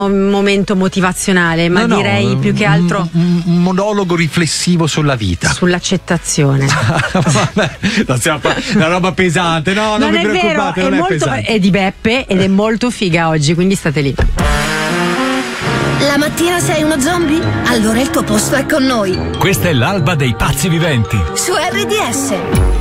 un momento motivazionale, ma No, direi più che altro un monologo riflessivo sulla vita. sull'accettazione. Vabbè, una roba pesante, no, non vi è vero, preoccupate, non è molto, pesante. è di Beppe ed è molto figa oggi, quindi state lì. La mattina sei uno zombie? Allora il tuo posto è con noi. Questa è l'alba dei pazzi viventi. Su RDS.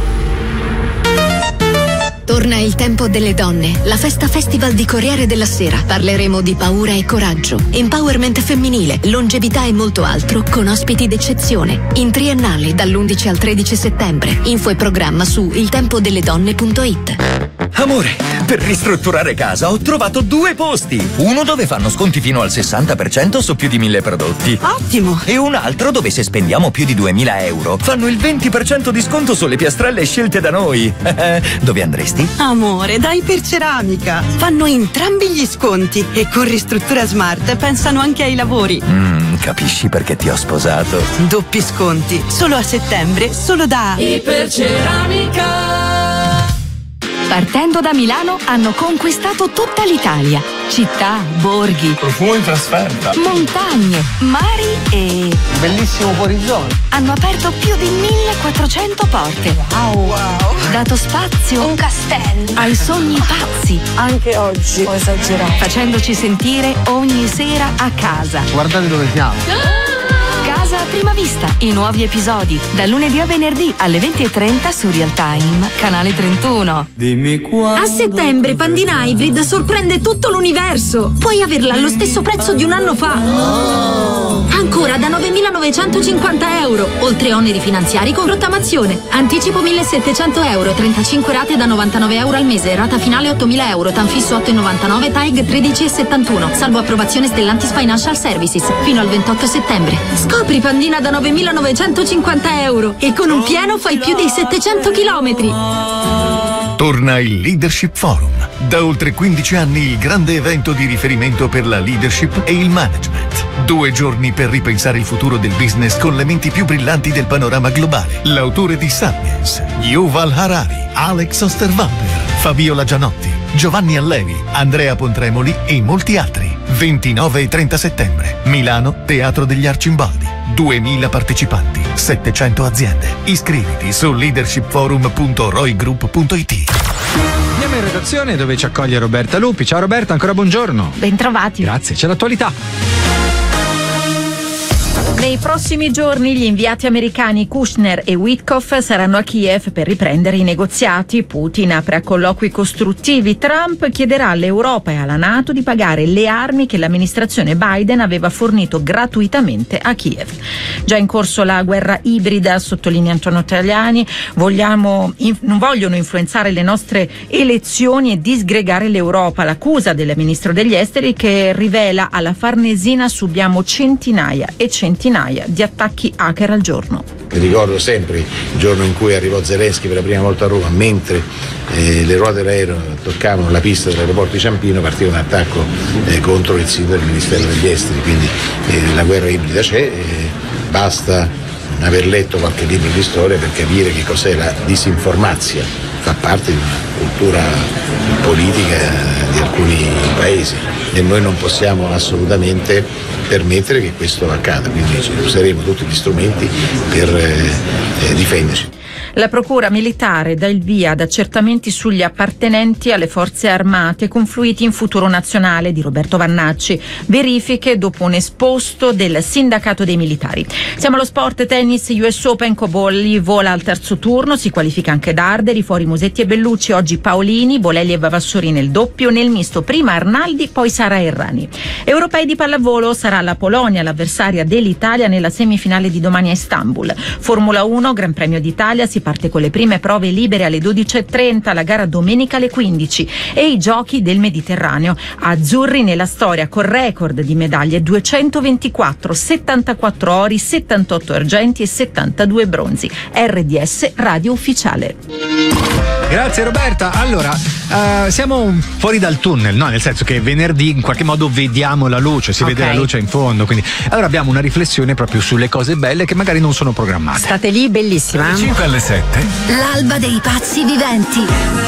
Torna il tempo delle donne, la festa festival di Corriere della Sera. Parleremo di paura e coraggio, empowerment femminile, longevità e molto altro con ospiti d'eccezione. In triennale dall'11 al 13 settembre. Info e programma su iltempodelledonne.it. Amore, per ristrutturare casa ho trovato 2 posti. Uno dove fanno sconti fino al 60% su più di 1000 prodotti. Ottimo! E un altro dove se spendiamo più di 2000 euro fanno il 20% di sconto sulle piastrelle scelte da noi. Dove andresti? Amore, da Iperceramica. Fanno entrambi gli sconti e con Ristruttura Smart pensano anche ai lavori. Capisci perché ti ho sposato? Doppi sconti, solo a settembre, solo da Iperceramica. Partendo da Milano hanno conquistato tutta l'Italia. Città, borghi, profumo in trasferta, montagne, mari e bellissimo fuorizona. Hanno aperto più di 1400 porte. wow. Dato spazio, Un castello. ai sogni pazzi, Anche oggi ho esagerato. facendoci sentire ogni sera a casa. Guardate dove siamo. Casa a prima vista, i nuovi episodi, da lunedì a venerdì alle 20:30 su Real Time, canale 31. A settembre Pandina Hybrid sorprende tutto l'universo. Puoi averla allo stesso prezzo di un anno fa. Ancora da 9.950 euro, oltre oneri finanziari con rottamazione. Anticipo 1.700 euro, 35 rate da 99 euro al mese, rata finale 8.000 euro, tanfisso 8,99, TAEG 13,71, salvo approvazione Stellantis Financial Services, fino al 28 settembre. Scopri Pandina da 9.950 euro e con un pieno fai più di 700 chilometri. Torna il Leadership Forum. Da oltre 15 anni il grande evento di riferimento per la leadership e il management. 2 giorni per ripensare il futuro del business con le menti più brillanti del panorama globale. L'autore di Sapiens, Yuval Harari, Alex Osterwalder, Fabiola Gianotti, Giovanni Allevi, Andrea Pontremoli e molti altri. 29 e 30 settembre. Milano, Teatro degli Arcimboldi. 2000 partecipanti, 700 aziende. Iscriviti su leadershipforum.roygroup.it. Andiamo in redazione dove ci accoglie Roberta Lupi. Ciao Roberta, ancora buongiorno. Bentrovati. Grazie, c'è l'attualità. Nei prossimi giorni gli inviati americani Kushner e Witkoff saranno a Kiev per riprendere i negoziati. Putin apre a colloqui costruttivi. Trump chiederà all'Europa e alla NATO di pagare le armi che l'amministrazione Biden aveva fornito gratuitamente a Kiev. Già in corso la guerra ibrida, sottolinea Antonio Tajani, non vogliono influenzare le nostre elezioni e disgregare l'Europa. L'accusa del ministro degli esteri che rivela alla Farnesina subiamo centinaia e centinaia di attacchi hacker al giorno. Mi ricordo sempre il giorno in cui arrivò Zelensky per la prima volta a Roma, mentre le ruote dell'aereo toccavano la pista dell'aeroporto di Ciampino, partiva un attacco contro il sito del Ministero degli Esteri, quindi la guerra ibrida c'è, basta aver letto qualche libro di storia per capire che cos'è la disinformazione. Fa parte di una cultura politica di alcuni paesi e noi non possiamo assolutamente permettere che questo accada, quindi useremo tutti gli strumenti per difenderci. La Procura militare dà il via ad accertamenti sugli appartenenti alle forze armate confluiti in Futuro Nazionale di Roberto Vannacci. Verifiche dopo un esposto del sindacato dei militari. Siamo allo sport. Tennis, US Open, Cobolli vola al terzo turno, si qualifica anche Darderi, fuori Musetti e Bellucci, oggi Paolini, Bolelli e Vavassori nel doppio, nel misto prima Arnaldi, poi Sara Errani. Europei di pallavolo, sarà la Polonia l'avversaria dell'Italia nella semifinale di domani a Istanbul. Formula 1, Gran Premio d'Italia, si parte con le prime prove libere alle 12:30, la gara domenica alle 15 e i giochi del Mediterraneo. Azzurri nella storia col record di medaglie: 224, 74 ori, 78 argenti e 72 bronzi. RDS Radio Ufficiale. Grazie Roberta. Allora, siamo fuori dal tunnel, no? Nel senso che venerdì in qualche modo vediamo la luce, si vede la luce in fondo, quindi allora abbiamo una riflessione proprio sulle cose belle che magari non sono programmate. State lì, bellissima. Dalle 5 alle 7. L'alba dei pazzi viventi.